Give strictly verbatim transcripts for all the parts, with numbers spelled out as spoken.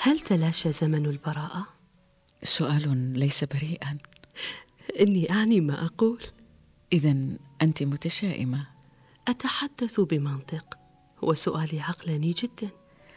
هل تلاشى زمن البراءة؟ سؤال ليس بريئا. إني أعني ما أقول. إذن أنت متشائمة. أتحدث بمنطق، وسؤالي عقلاني جدا.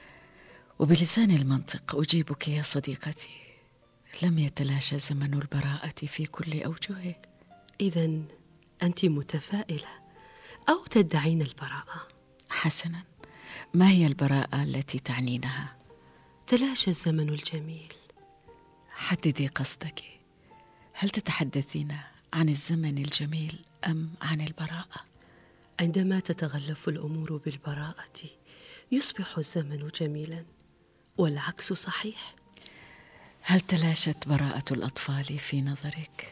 وبلسان المنطق أجيبك يا صديقتي، لم يتلاشى زمن البراءة في كل أوجهه. إذن أنت متفائلة أو تدعين البراءة؟ حسنا، ما هي البراءة التي تعنينها؟ تلاشى الزمن الجميل. حددي قصدك، هل تتحدثين عن الزمن الجميل أم عن البراءة؟ عندما تتغلف الأمور بالبراءة يصبح الزمن جميلا، والعكس صحيح. هل تلاشت براءة الأطفال في نظرك؟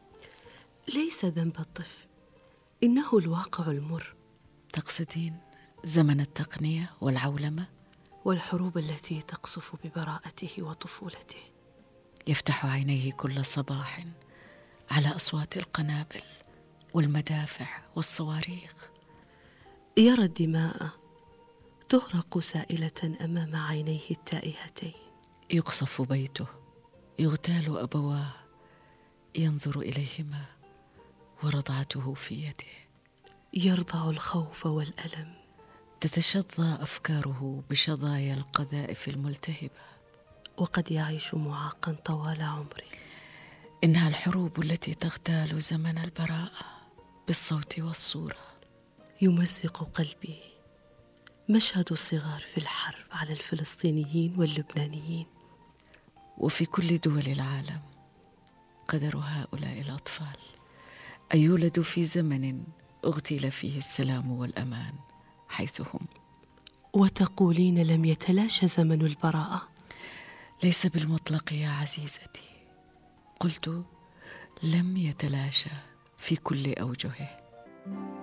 ليس ذنب الطفل، إنه الواقع المر. تقصدين زمن التقنية والعولمة والحروب التي تقصف ببراءته وطفولته؟ يفتح عينيه كل صباح على أصوات القنابل والمدافع والصواريخ. يرى الدماء تهرق سائلة أمام عينيه التائهتين. يقصف بيته، يغتال أبواه، ينظر إليهما ورضعته في يده. يرضع الخوف والألم. تتشظى أفكاره بشظايا القذائف الملتهبة، وقد يعيش معاقا طوال عمره. إنها الحروب التي تغتال زمن البراءة بالصوت والصورة. يمزق قلبي مشهد الصغار في الحرب على الفلسطينيين واللبنانيين. وفي كل دول العالم قدر هؤلاء الأطفال أن يولدوا في زمن اغتيل فيه السلام والأمان حيث هم. وتقولين لم يتلاشى زمن البراءة؟ ليس بالمطلق يا عزيزتي، قلت لم يتلاشى في كل أوجهه.